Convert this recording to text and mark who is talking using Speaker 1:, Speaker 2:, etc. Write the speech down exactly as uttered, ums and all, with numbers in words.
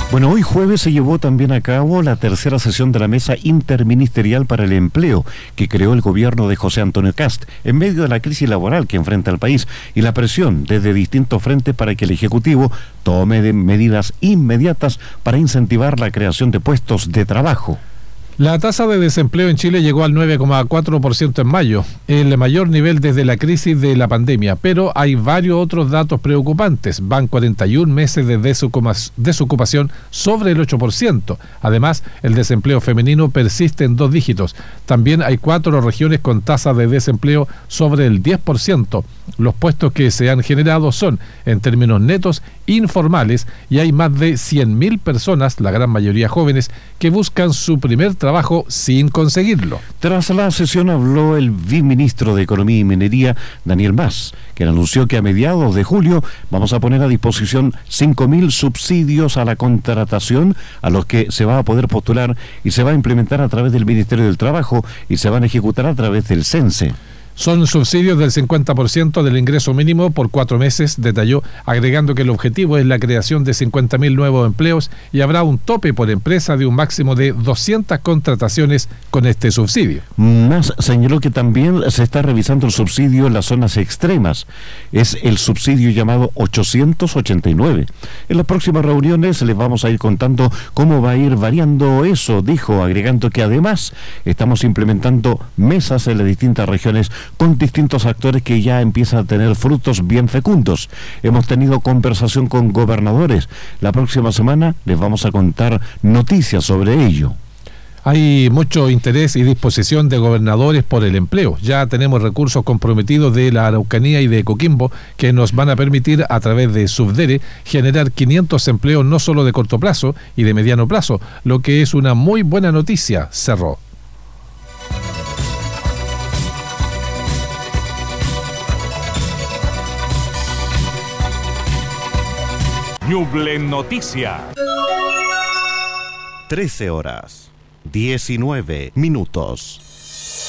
Speaker 1: Bueno, hoy jueves se llevó también a cabo la tercera sesión de la Mesa Interministerial para el Empleo que creó el gobierno de José Antonio Kast en medio de la crisis laboral que enfrenta el país y la presión desde distintos frentes para que el Ejecutivo tome de medidas inmediatas para incentivar la creación de puestos de trabajo.
Speaker 2: La tasa de desempleo en Chile llegó al nueve coma cuatro por ciento en mayo, el mayor nivel desde la crisis de la pandemia, pero hay varios otros datos preocupantes. Van cuarenta y un meses de desocupación sobre el ocho por ciento. Además, el desempleo femenino persiste en dos dígitos. También hay cuatro regiones con tasa de desempleo sobre el diez por ciento. Los puestos que se han generado son, en términos netos, informales y hay más de cien mil personas, la gran mayoría jóvenes, que buscan su primer trabajo sin conseguirlo.
Speaker 1: Tras la sesión habló el viceministro de Economía y Minería, Daniel Mas, quien anunció que a mediados de julio vamos a poner a disposición cinco mil subsidios a la contratación a los que se va a poder postular y se va a implementar a través del Ministerio del Trabajo y se van a ejecutar a través del CENSE.
Speaker 2: Son subsidios del cincuenta por ciento del ingreso mínimo por cuatro meses, detalló, agregando que el objetivo es la creación de cincuenta mil nuevos empleos y habrá un tope por empresa de un máximo de doscientas contrataciones con este subsidio.
Speaker 1: Más señaló que también se está revisando el subsidio en las zonas extremas. Es el subsidio llamado ochocientos ochenta y nueve. En las próximas reuniones les vamos a ir contando cómo va a ir variando eso, dijo, agregando que además estamos implementando mesas en las distintas regiones con distintos actores que ya empiezan a tener frutos bien fecundos. Hemos tenido conversación con gobernadores. La próxima semana les vamos a contar noticias sobre ello.
Speaker 2: Hay mucho interés y disposición de gobernadores por el empleo. Ya tenemos recursos comprometidos de la Araucanía y de Coquimbo que nos van a permitir a través de Subdere generar quinientos empleos no solo de corto plazo y de mediano plazo, lo que es una muy buena noticia, cerró.
Speaker 3: Ñuble Noticias.
Speaker 1: trece horas, diecinueve minutos.